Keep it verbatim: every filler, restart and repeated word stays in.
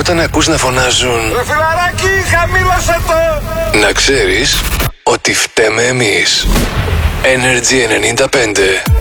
Όταν ακούς να φωνάζουν Ρε φιλαράκι, χαμήλωσε το! να ξέρεις ότι φταίμε εμείς. Energy ενενήντα πέντε.